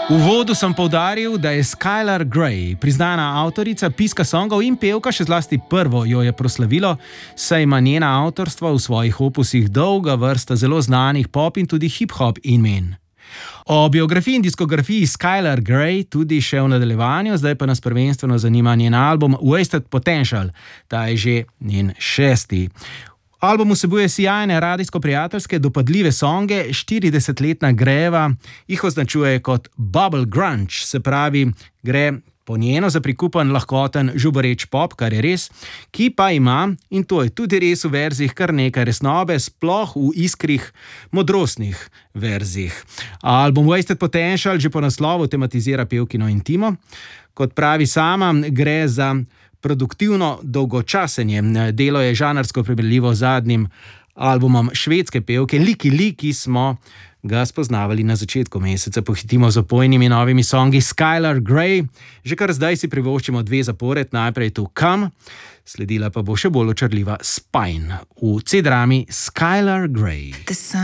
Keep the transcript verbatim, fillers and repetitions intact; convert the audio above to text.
V uvodu sem poudaril, da je Skylar Grey priznana avtorica piska songov in pevka, še zlasti prvo jo je proslavilo, saj ima njena avtorstva v svojih opusih dolga vrsta zelo znanih pop in tudi hip-hop imen. O biografiji in diskografiji Skylar Grey tudi še v nadaljevanju, zdaj pa nas prvenstveno zanima njen album Wasted Potential, ta je že njen šesti. Album vsebuje sijajne radijsko-prijateljske dopadljive songe, štiridesetletna Greyeva jih označuje kot bubble grunge, se pravi, gre po njeno za prikupen, lahkoten, žuboreč pop, kar je res, ki pa ima, in to je tudi res v verzijih, kar nekaj resnobe, sploh v iskrih, modrostnih verzijih. Album Wasted Potential že po naslovu tematizira pevkino intimo. Kot pravi sama, gre za produktivno dolgočasenje. Delo je žanrsko primerljivo z zadnjim albumom švedske pevke Liki Li, ki smo ga spoznavali na začetku meseca. Pohitimo z opojnimi novimi songi Skylar Grey. Že kar zdaj si privoščimo dve zapored, najprej tu Come, sledila pa bo še bolj očarljiva Spine v C-drami Skylar Grey.